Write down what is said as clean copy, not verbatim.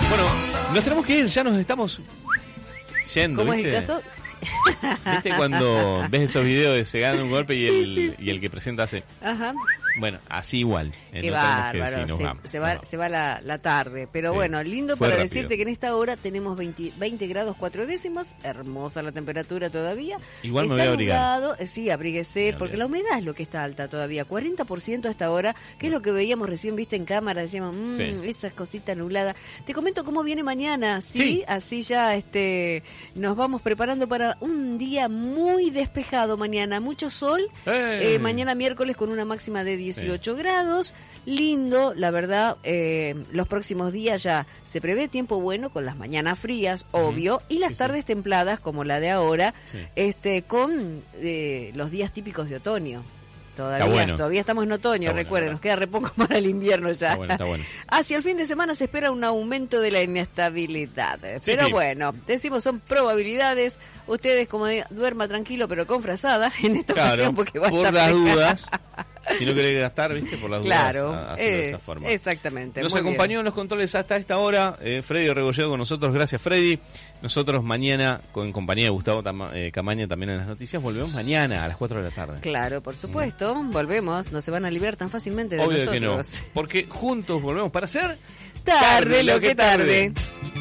Bueno, nos tenemos que ir, ya nos estamos yendo, ¿Cómo ¿viste? es el caso? ¿Viste cuando ves esos videos de se gana un golpe y el que presenta hace? Ajá. Bueno, así igual. Qué No tenemos que bárbaro, decir, nos vamos. se va la tarde. Pero Sí. bueno, lindo Fue para rápido. decirte que en esta hora tenemos 20 grados 4 décimas. Hermosa la temperatura todavía. Igual me Está voy a abrigar. nublado, sí, abríguese, porque la humedad es lo que está alta todavía. 40% hasta ahora, que es lo que veíamos recién, viste, en cámara. Decíamos, Sí. esas cositas nubladas. Te comento cómo viene mañana, ¿sí? Sí. Así ya nos vamos preparando para un día muy despejado mañana. Mucho sol. Mañana miércoles con una máxima de 18 grados. Lindo, la verdad, los próximos días ya se prevé tiempo bueno con las mañanas frías, obvio, y las tardes templadas como la de ahora, con los días típicos de otoño. Todavía estamos en otoño, recuerden, nos queda re poco para el invierno ya. Está bueno. Hacia el fin de semana se espera un aumento de la inestabilidad. Sí, Pero sí. bueno, decimos son probabilidades. Ustedes como duerma tranquilo pero con frazada en esta ocasión porque va a por estar las fresca. dudas. Si no querés gastar, ¿viste? Por las Claro, dudas, hacerlo de esa forma. Exactamente. Nos muy acompañó bien. en los controles hasta esta hora Freddy Rebolledo con nosotros. Gracias, Freddy. Nosotros mañana, con compañía de Gustavo Camaña también en las noticias, volvemos mañana a las 4 de la tarde. Claro, por supuesto. Volvemos. No se van a liberar tan fácilmente de Obvio nosotros. que no. Porque juntos volvemos para hacer... Tarde lo que tarde.